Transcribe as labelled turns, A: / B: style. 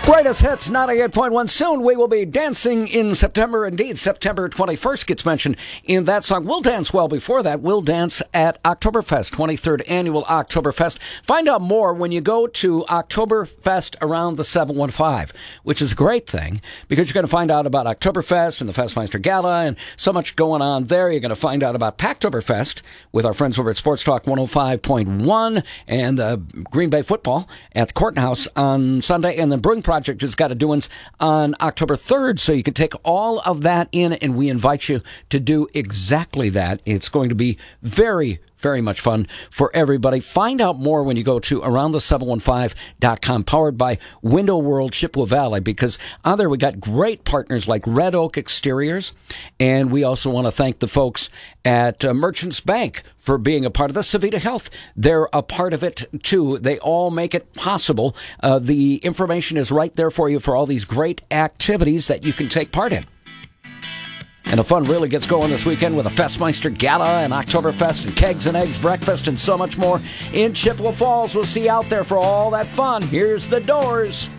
A: Greatest Hits 98.1. Soon we will be dancing in September. Indeed, September 21st gets mentioned in that song. We'll dance well before that. We'll dance at Oktoberfest, 23rd Annual Oktoberfest. Find out more when you go to Oktoberfest around the 715, which is a great thing because you're going to find out about Oktoberfest and the Festmeister Gala and so much going on there. You're going to find out about Paktoberfest with our friends over at Sports Talk 105.1 and Green Bay football at the Courthouse on Sunday, and then Brewing Project has got a doings on October 3rd, so you can take all of that in, and we invite you to do exactly that. It's going to be very, very much fun for everybody. Find out more when you go to aroundthe715.com, powered by Window World Chippewa Valley, because on there we got great partners like Red Oak Exteriors, and we also want to thank the folks at Merchants Bank for being a part of the Savita Health. They're a part of it, too. They all make it possible. The information is right there for you for all these great activities that you can take part in. And the fun really gets going this weekend with a Festmeister Gala and Oktoberfest and Kegs and Eggs breakfast and so much more in Chippewa Falls. We'll see you out there for all that fun. Here's the Doors.